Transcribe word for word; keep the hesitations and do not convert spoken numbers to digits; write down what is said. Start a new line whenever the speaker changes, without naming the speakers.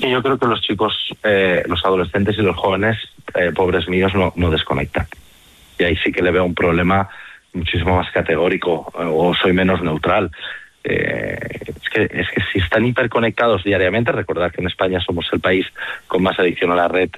Sí, yo creo que los chicos, eh, los adolescentes y los jóvenes, eh, pobres míos, no, no desconectan. Y ahí sí que le veo un problema muchísimo más categórico, o soy menos neutral. Eh, es que es que si están hiperconectados diariamente, recordad que en España somos el país con más adicción a la red